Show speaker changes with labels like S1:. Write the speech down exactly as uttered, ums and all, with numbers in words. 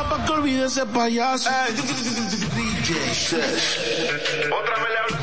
S1: pa' que olvide ese payaso.
S2: Otra vez le hablo.